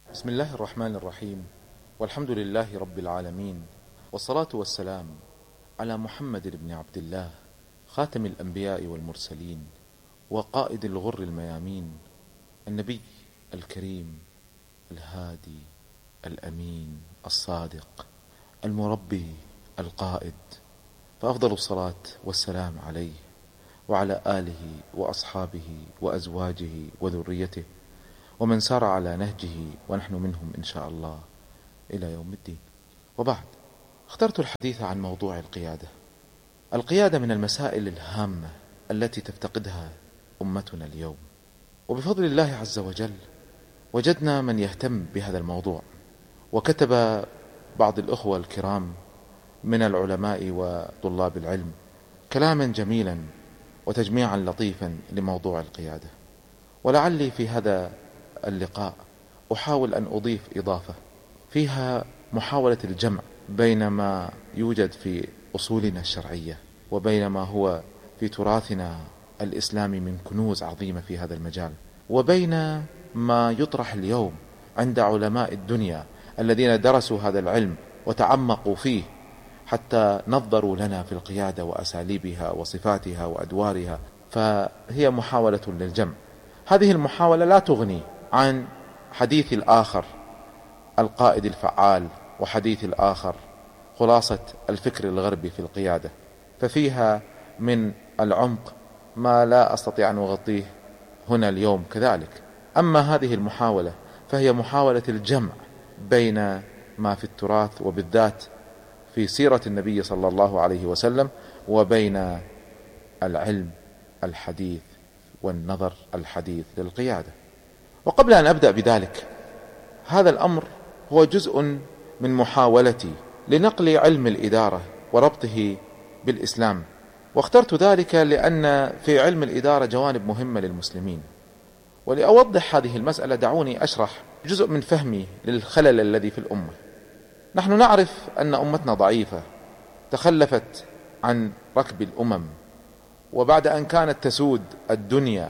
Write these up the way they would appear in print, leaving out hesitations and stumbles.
بسم الله الرحمن الرحيم، والحمد لله رب العالمين، والصلاة والسلام على محمد بن عبد الله، خاتم الأنبياء والمرسلين، وقائد الغر الميامين، النبي الكريم الهادي الأمين الصادق المربي القائد، فأفضل الصلاة والسلام عليه وعلى آله وأصحابه وأزواجه وذريته ومن سار على نهجه ونحن منهم إن شاء الله إلى يوم الدين. وبعد، اخترت الحديث عن موضوع القيادة. القيادة من المسائل الهامة التي تفتقدها أمتنا اليوم، وبفضل الله عز وجل وجدنا من يهتم بهذا الموضوع، وكتب بعض الأخوة الكرام من العلماء وطلاب العلم كلاما جميلا وتجميعا لطيفا لموضوع القيادة. ولعلي في هذا اللقاء أحاول أن أضيف إضافة فيها محاولة الجمع بين ما يوجد في أصولنا الشرعية وبين ما هو في تراثنا الإسلامي من كنوز عظيمة في هذا المجال، وبين ما يطرح اليوم عند علماء الدنيا الذين درسوا هذا العلم وتعمقوا فيه حتى نظروا لنا في القيادة وأساليبها وصفاتها وأدوارها. فهي محاولة للجمع. هذه المحاولة لا تغني عن حديث الآخر القائد الفعال، وحديث الآخر خلاصة الفكر الغربي في القيادة، ففيها من العمق ما لا أستطيع أن أغطيه هنا اليوم كذلك. أما هذه المحاولة فهي محاولة الجمع بين ما في التراث وبالذات في سيرة النبي صلى الله عليه وسلم وبين العلم الحديث والنظر الحديث للقيادة. وقبل أن أبدأ بذلك، هذا الأمر هو جزء من محاولتي لنقل علم الإدارة وربطه بالإسلام، واخترت ذلك لأن في علم الإدارة جوانب مهمة للمسلمين. ولأوضح هذه المسألة دعوني أشرح جزء من فهمي للخلل الذي في الأمة. نحن نعرف أن أمتنا ضعيفة، تخلفت عن ركب الأمم، وبعد أن كانت تسود الدنيا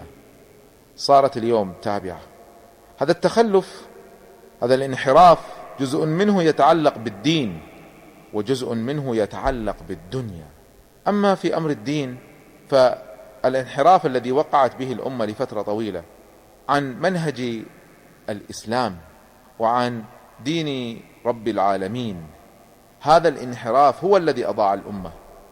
صارت اليوم تابعة. هذا التخلف، هذا الانحراف، جزء منه يتعلق بالدين وجزء منه يتعلق بالدنيا. أما في أمر الدين فالانحراف الذي وقعت به الأمة لفترة طويلة عن منهج الإسلام وعن دين رب العالمين، هذا الانحراف هو الذي أضاع الأمة.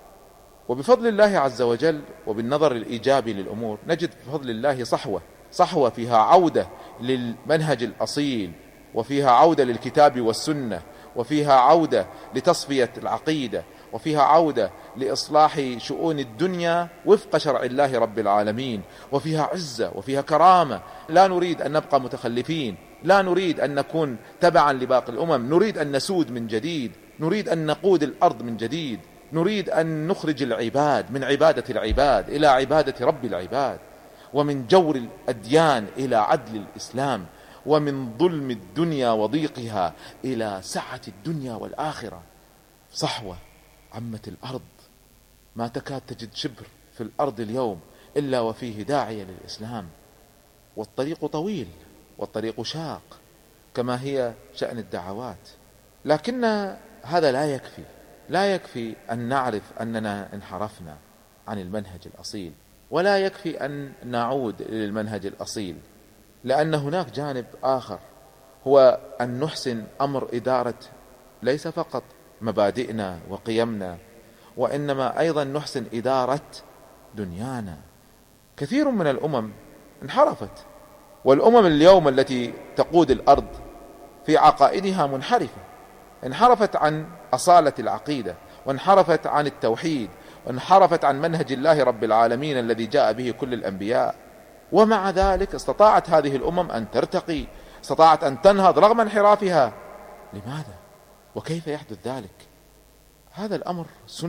وبفضل الله عز وجل وبالنظر الإيجابي للأمور نجد بفضل الله صحوة فيها عودة للمنهج الأصيل، وفيها عودة للكتاب والسنة، وفيها عودة لتصفية العقيدة، وفيها عودة لإصلاح شؤون الدنيا وفق شرع الله رب العالمين، وفيها عزة وفيها كرامة. لا نريد أن نبقى متخلفين، لا نريد أن نكون تبعا لباقي الأمم، نريد أن نسود من جديد، نريد أن نقود الأرض من جديد، نريد أن نخرج العباد من عبادة العباد إلى عبادة رب العباد، ومن جور الأديان إلى عدل الإسلام، ومن ظلم الدنيا وضيقها إلى سعة الدنيا والآخرة. صحوة عمت الأرض، ما تكاد تجد شبر في الأرض اليوم إلا وفيه داعية للإسلام. والطريق طويل والطريق شاق كما هي شأن الدعوات، لكن هذا لا يكفي أن نعرف أننا انحرفنا عن المنهج الأصيل، ولا يكفي أن نعود للمنهج الأصيل، لأن هناك جانب آخر هو أن نحسن أمر إدارة ليس فقط مبادئنا وقيمنا، وإنما أيضا نحسن إدارة دنيانا. كثير من الأمم انحرفت، والأمم اليوم التي تقود الأرض في عقائدها منحرفة، انحرفت عن أصالة العقيدة، وانحرفت عن التوحيد، وانحرفت عن منهج الله رب العالمين الذي جاء به كل الأنبياء. ومع ذلك استطاعت هذه الأمم أن ترتقي، استطاعت أن تنهض رغم انحرافها. لماذا؟ وكيف يحدث ذلك؟ هذا الأمر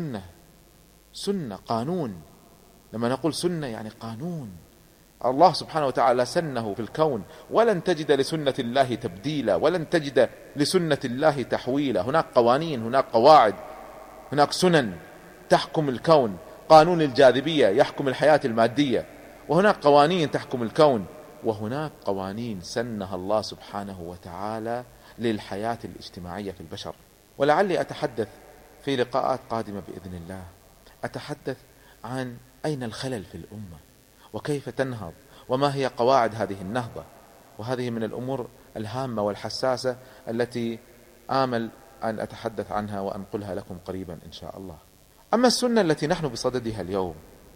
سنة قانون. لما نقول سنة يعني قانون، الله سبحانه وتعالى سنه في الكون، ولن تجد لسنة الله تبديلا، ولن تجد لسنة الله تحويلا. هناك قوانين، هناك قواعد، هناك سنن تحكم الكون. قانون الجاذبية يحكم الحياة المادية، وهناك قوانين تحكم الكون، وهناك قوانين سنها الله سبحانه وتعالى للحياة الاجتماعية في البشر. ولعلي أتحدث في لقاءات قادمة بإذن الله، أتحدث عن أين الخلل في الأمة وكيف تنهض وما هي قواعد هذه النهضة. وهذه من الأمور الهامة والحساسة التي آمل أن أتحدث عنها وأنقلها لكم قريبا إن شاء الله. أما السنة التي نحن بصددها اليوم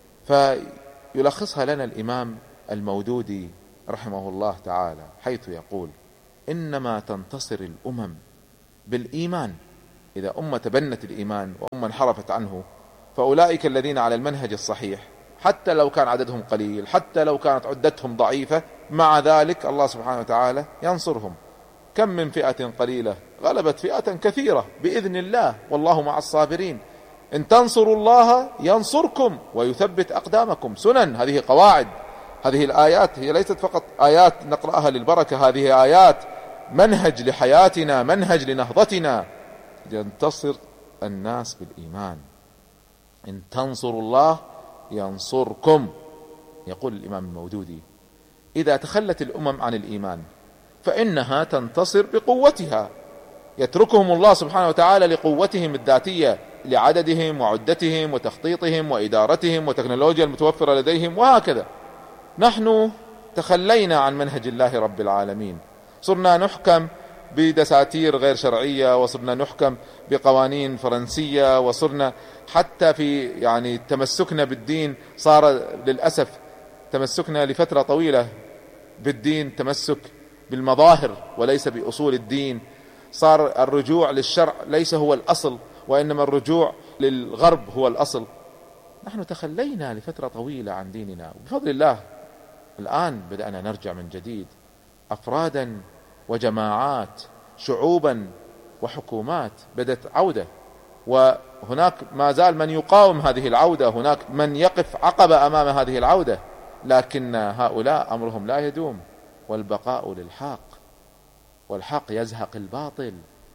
فيلخصها لنا الإمام المودودي رحمه الله تعالى، حيث يقول: إنما تنتصر الأمم بالإيمان. إذا أمة تبنت الإيمان وأمة انحرفت عنه فأولئك الذين على المنهج الصحيح، حتى لو كان عددهم قليل، حتى لو كانت عدتهم ضعيفة، مع ذلك الله سبحانه وتعالى ينصرهم. كم من فئة قليلة غلبت فئة كثيرة بإذن الله، والله مع الصابرين. إن تنصروا الله ينصركم ويثبت أقدامكم. سنن، هذه قواعد، هذه الآيات هي ليست فقط آيات نقرأها للبركة، هذه آيات منهج لحياتنا، منهج لنهضتنا. ينتصر الناس بالإيمان. إن تنصروا الله ينصركم. يقول الإمام المودودي: إذا تخلت الأمم عن الإيمان فإنها تنتصر بقوتها، يتركهم الله سبحانه وتعالى لقوتهم الذاتية، لعددهم وعدتهم وتخطيطهم وإدارتهم وتكنولوجيا المتوفرة لديهم، وهكذا. نحن تخلينا عن منهج الله رب العالمين، صرنا نحكم بدساتير غير شرعية، وصرنا نحكم بقوانين فرنسية، وصرنا حتى في تمسكنا بالدين صار للأسف تمسكنا لفترة طويلة بالدين تمسك بالمظاهر وليس بأصول الدين. صار الرجوع للشرع ليس هو الأصل، وإنما الرجوع للغرب هو الأصل. نحن تخلينا لفترة طويلة عن ديننا، وبفضل الله الآن بدأنا نرجع من جديد، أفرادا وجماعات، شعوبا وحكومات بدأت عودة، وهناك ما زال من يقاوم هذه العودة، هناك من يقف عقبة أمام هذه العودة، لكن هؤلاء أمرهم لا يدوم، والبقاء للحق، والحق يزهق الباطل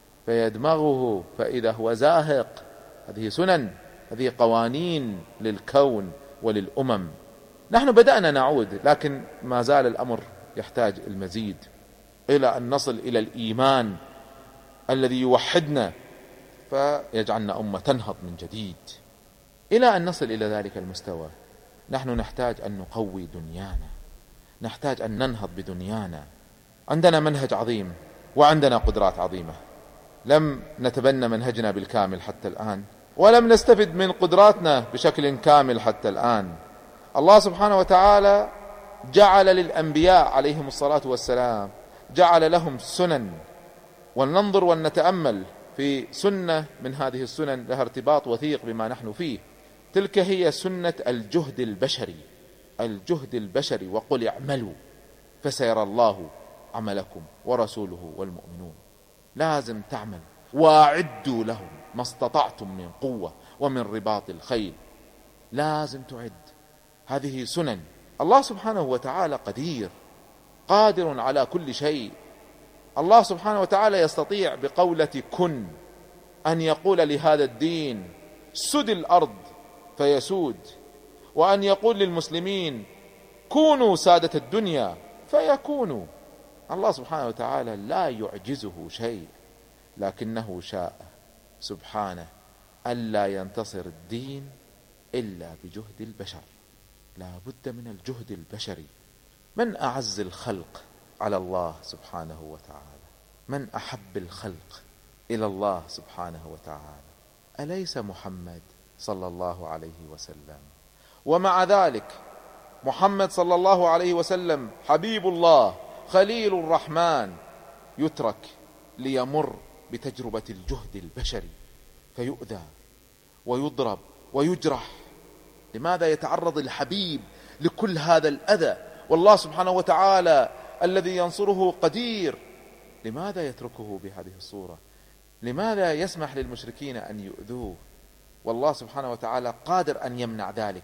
فيدمغه فإذا هو زاهق. هذه سنن، هذه قوانين للكون وللأمم. نحن بدأنا نعود، لكن ما زال الأمر يحتاج المزيد إلى أن نصل إلى الإيمان الذي يوحدنا فيجعلنا أمة تنهض من جديد. إلى أن نصل إلى ذلك المستوى نحن نحتاج أن نقوي دنيانا، نحتاج أن ننهض بدنيانا. عندنا منهج عظيم وعندنا قدرات عظيمة، لم نتبنى منهجنا بالكامل حتى الآن، ولم نستفد من قدراتنا بشكل كامل حتى الآن. الله سبحانه وتعالى جعل للأنبياء عليهم الصلاة والسلام، جعل لهم سنن، ولننظر ونتأمل في سنة من هذه السنن لها ارتباط وثيق بما نحن فيه. تلك هي سنة الجهد البشري، الجهد البشري. وقل اعملوا فسيرى الله عملكم ورسوله والمؤمنون. لازم تعمل، واعدوا لهم ما استطعتم من قوة ومن رباط الخيل. لازم تعد. هذه سنن. الله سبحانه وتعالى قدير، قادر على كل شيء. الله سبحانه وتعالى يستطيع بقولة كن أن يقول لهذا الدين سد الأرض فيسود، وأن يقول للمسلمين كونوا سادة الدنيا فيكونوا. الله سبحانه وتعالى لا يعجزه شيء، لكنه شاء سبحانه ألا ينتصر الدين إلا بجهد البشر. لا بد من الجهد البشري. من أعز الخلق على الله سبحانه وتعالى؟ من أحب الخلق إلى الله سبحانه وتعالى؟ أليس محمد صلى الله عليه وسلم؟ ومع ذلك محمد صلى الله عليه وسلم حبيب الله خليل الرحمن يترك ليمر بتجربة الجهد البشري فيؤذى ويضرب ويجرح. لماذا يتعرض الحبيب لكل هذا الأذى والله سبحانه وتعالى الذي ينصره قدير؟ لماذا يتركه بهذه الصورة؟ لماذا يسمح للمشركين أن يؤذوه والله سبحانه وتعالى قادر أن يمنع ذلك؟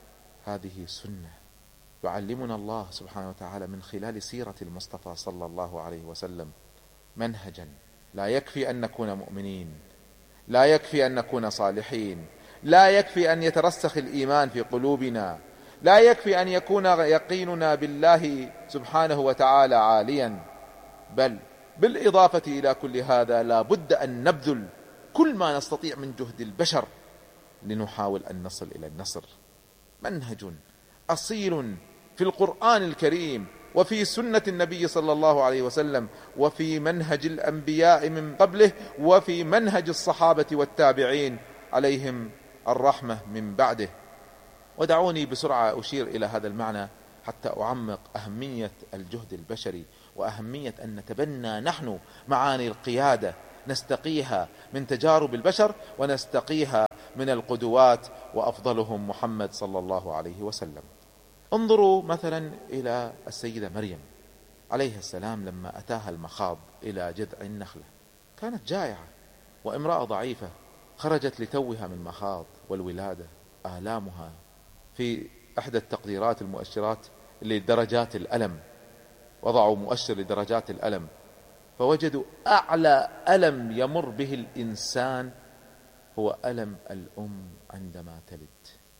هذه سنة يعلمنا الله سبحانه وتعالى من خلال سيرة المصطفى صلى الله عليه وسلم منهجا. لا يكفي أن نكون مؤمنين، لا يكفي أن نكون صالحين، لا يكفي أن يترسخ الإيمان في قلوبنا، لا يكفي أن يكون يقيننا بالله سبحانه وتعالى عاليا، بل بالإضافة إلى كل هذا لا بد أن نبذل كل ما نستطيع من جهد البشر لنحاول أن نصل إلى النصر. منهج أصيل في القرآن الكريم وفي سنة النبي صلى الله عليه وسلم وفي منهج الأنبياء من قبله وفي منهج الصحابة والتابعين عليهم الرحمة من بعده. ودعوني بسرعة أشير إلى هذا المعنى حتى أعمق أهمية الجهد البشري وأهمية أن نتبنى نحن معاني القيادة، نستقيها من تجارب البشر ونستقيها من القدوات، وأفضلهم محمد صلى الله عليه وسلم. انظروا مثلا إلى السيدة مريم عليه السلام لما أتاها المخاض إلى جذع النخلة، كانت جائعة وامرأة ضعيفة، خرجت لتوها من مخاض والولادة، آلامها في إحدى التقديرات المؤشرات لدرجات الألم، وضعوا مؤشر لدرجات الألم فوجدوا أعلى ألم يمر به الإنسان هو ألم الأم عندما تلد.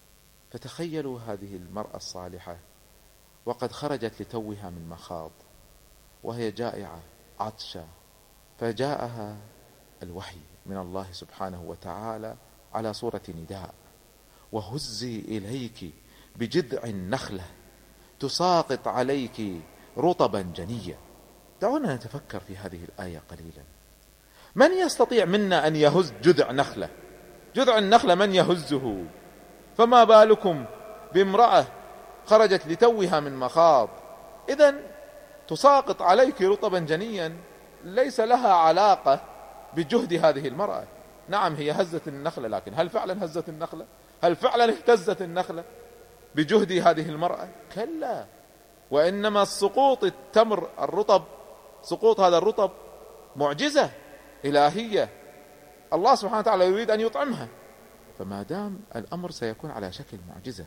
فتخيلوا هذه المرأة الصالحة وقد خرجت لتوها من مخاض وهي جائعة عطشة، فجاءها الوحي من الله سبحانه وتعالى على صورة نداء: وهزي إليك بجذع النخلة تساقط عليك رطبا جنيا. دعونا نتفكر في هذه الآية قليلا. من يستطيع منا أن يهز جذع نخلة؟ جذع النخلة من يهزه؟ فما بالكم بامرأة خرجت لتوها من مخاض؟ إذن تساقط عليك رطبا جنيا ليس لها علاقة بجهد هذه المرأة. نعم هي هزت النخلة، لكن هل فعلا هزت النخلة؟ هل فعلا اهتزت النخلة بجهد هذه المرأة؟ كلا، وإنما سقوط التمر الرطب، سقوط هذا الرطب معجزة إلهية، الله سبحانه وتعالى يريد أن يطعمها، فما دام الأمر سيكون على شكل معجزة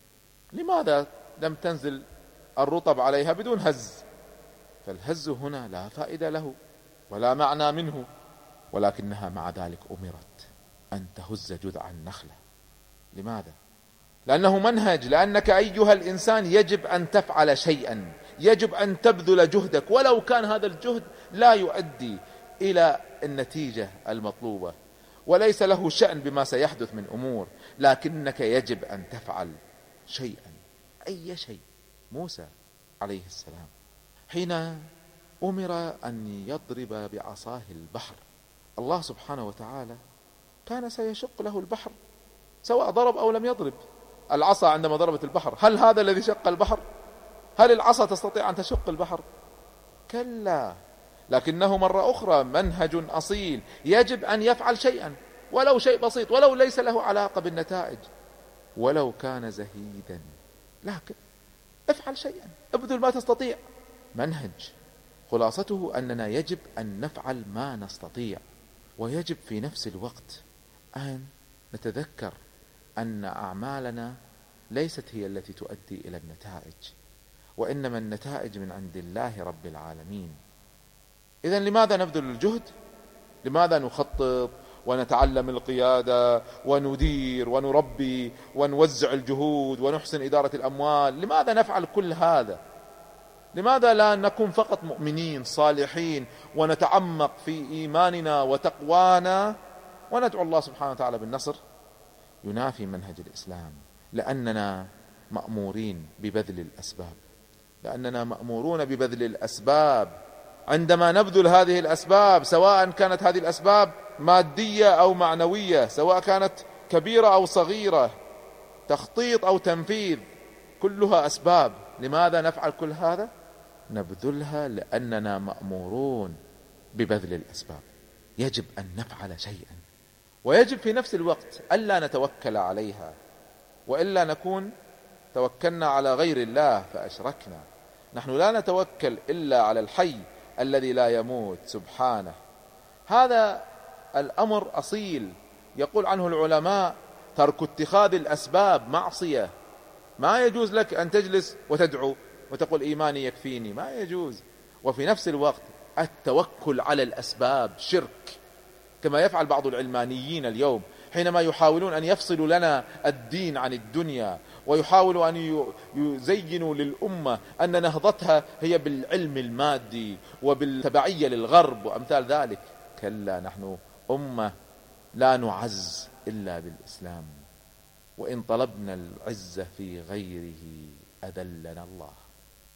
لماذا لم تنزل الرطب عليها بدون هز؟ فالهز هنا لا فائدة له ولا معنى منه، ولكنها مع ذلك أمرت أن تهز جذع النخلة. لماذا؟ لأنه منهج، لأنك أيها الإنسان يجب أن تفعل شيئا، يجب أن تبذل جهدك ولو كان هذا الجهد لا يؤدي إلى النتيجة المطلوبة وليس له شأن بما سيحدث من أمور، لكنك يجب أن تفعل شيئا، أي شيء. موسى عليه السلام حين أمر أن يضرب بعصاه البحر، الله سبحانه وتعالى كان سيشق له البحر سواء ضرب أو لم يضرب. العصا عندما ضربت البحر، هل هذا الذي شق البحر؟ هل العصا تستطيع أن تشق البحر؟ كلا، لكنه مرة أخرى منهج أصيل، يجب أن يفعل شيئا ولو شيء بسيط، ولو ليس له علاقة بالنتائج، ولو كان زهيدا، لكن افعل شيئا، ابذل ما تستطيع. منهج خلاصته أننا يجب أن نفعل ما نستطيع، ويجب في نفس الوقت أن نتذكر أن أعمالنا ليست هي التي تؤدي إلى النتائج، وإنما النتائج من عند الله رب العالمين. إذن لماذا نبذل الجهد؟ لماذا نخطط ونتعلم القيادة وندير ونربي ونوزع الجهود ونحسن إدارة الأموال؟ لماذا نفعل كل هذا؟ لماذا لا نكون فقط مؤمنين صالحين ونتعمق في إيماننا وتقوانا وندعو الله سبحانه وتعالى بالنصر؟ ينافي منهج الإسلام، لأننا مأمورين ببذل الأسباب، لأننا مأمورون ببذل الأسباب. عندما نبذل هذه الأسباب، سواء كانت هذه الأسباب مادية أو معنوية، سواء كانت كبيرة أو صغيرة، تخطيط أو تنفيذ، كلها أسباب. لماذا نفعل كل هذا؟ نبذلها لأننا مأمورون ببذل الأسباب. يجب أن نفعل شيئا، ويجب في نفس الوقت ألا نتوكل عليها، وإلا نكون توكلنا على غير الله فأشركنا. نحن لا نتوكل إلا على الحي الذي لا يموت سبحانه. هذا الأمر أصيل، يقول عنه العلماء: ترك اتخاذ الأسباب معصية. ما يجوز لك أن تجلس وتدعو وتقول إيماني يكفيني، ما يجوز. وفي نفس الوقت التوكل على الأسباب شرك، كما يفعل بعض العلمانيين اليوم حينما يحاولون أن يفصلوا لنا الدين عن الدنيا، ويحاولوا أن يزينوا للأمة أن نهضتها هي بالعلم المادي وبالتبعية للغرب وأمثال ذلك. كلا، نحن أمة لا نعز إلا بالإسلام، وإن طلبنا العزة في غيره أذلنا الله.